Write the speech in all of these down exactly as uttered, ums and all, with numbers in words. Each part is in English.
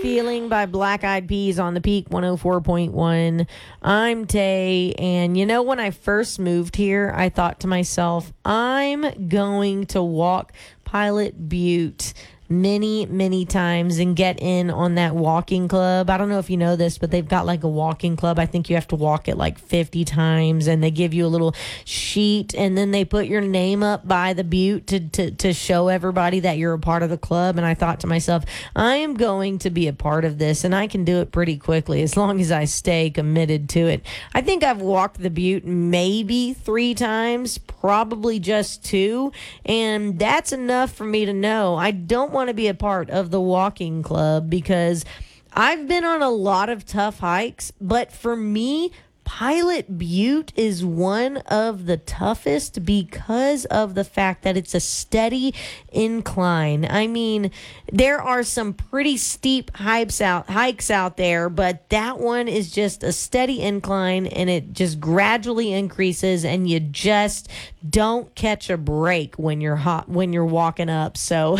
Feeling by Black Eyed Peas on the Peak one oh four point one. I'm Tay, and you know, when I first moved here, I thought to myself, I'm going to walk Pilot Butte many, many times and get in on that walking club. I don't know if you know this, but they've got like a walking club. I think you have to walk it like fifty times, and they give you a little sheet, and then they put your name up by the butte to, to, to show everybody that you're a part of the club. And I thought to myself, I am going to be a part of this, and I can do it pretty quickly as long as I stay committed to it. I think I've walked the butte maybe three times, probably just two, and that's enough for me to know I don't want to be a part of the walking club, because I've been on a lot of tough hikes, but for me, Pilot Butte is one of the toughest because of the fact that it's a steady incline. I mean, there are some pretty steep hikes out hikes out there, but that one is just a steady incline, and it just gradually increases, and you just don't catch a break when you're hot when you're walking up. So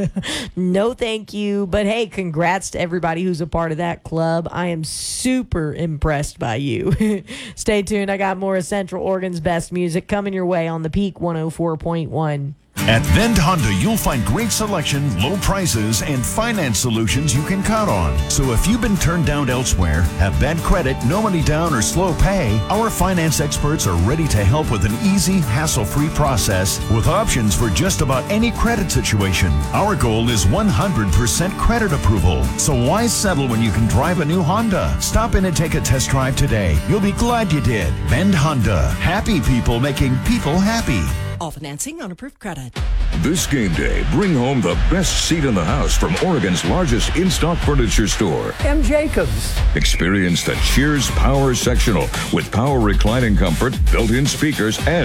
no thank you, but hey, congrats to everybody who's a part of that club. I am super impressed by you. Stay tuned. I got more of Central Oregon's best music coming your way on the Peak one oh four point one. At Vend Honda, you'll find great selection, low prices, and finance solutions you can count on. So if you've been turned down elsewhere, have bad credit, no money down, or slow pay, our finance experts are ready to help with an easy, hassle-free process with options for just about any credit situation. Our goal is one hundred percent credit approval. So why settle when you can drive a new Honda? Stop in and take a test drive today. You'll be glad you did. Vend Honda. Happy people making people happy. All financing on approved credit. This game day, bring home the best seat in the house from Oregon's largest in-stock furniture store. M. Jacobs. Experience the Cheers Power Sectional with power reclining comfort, built-in speakers, and